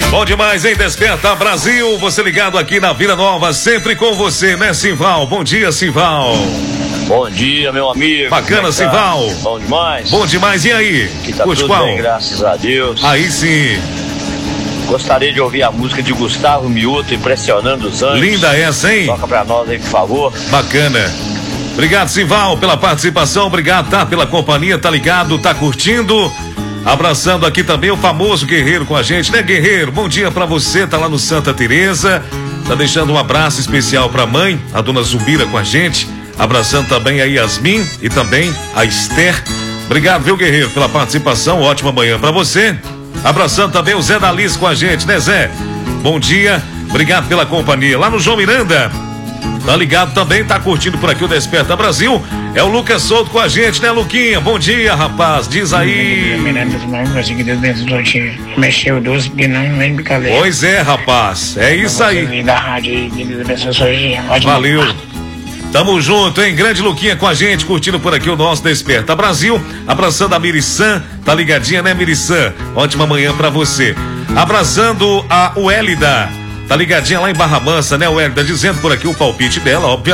Bom demais, hein? Desperta Brasil, você ligado aqui na Vila Nova, sempre com você, né, Simval? Bom dia, Simval. Bom dia, meu amigo. Bacana, Simval. Bom demais. Bom demais, e aí? Aqui tá tudo bem, graças a Deus. Aí sim. Gostaria de ouvir a música de Gustavo Mioto, Impressionando os Anjos. Linda essa, hein? Toca pra nós aí, por favor. Bacana. Obrigado, Simval, pela participação, obrigado, tá? Pela companhia, tá ligado, tá curtindo. Abraçando aqui também o famoso Guerreiro com a gente, né, Guerreiro? Bom dia pra você, tá lá no Santa Teresa. Tá deixando um abraço especial pra mãe, a dona Zumbira com a gente. Abraçando também a Yasmin e também a Esther. Obrigado, viu, Guerreiro, pela participação. Ótima manhã pra você. Abraçando também o Zé Dalis com a gente, né, Zé? Bom dia, obrigado pela companhia. Lá no João Miranda, tá ligado também, tá curtindo por aqui o Desperta Brasil. É o Lucas Souto com a gente, né, Luquinha? Bom dia, rapaz, diz aí. Mexeu 12, porque não vem brincadeira. Pois é, rapaz, é isso aí. Da rádio, Valeu. Tamo junto, hein? Grande Luquinha com a gente, curtindo por aqui o nosso Desperta Brasil. Abraçando a Miriçã, tá ligadinha, né, Miriçã? Ótima manhã pra você. Abraçando a Uélida, tá ligadinha lá em Barra Mansa, né, Uélida? Dizendo por aqui o palpite dela, obviamente.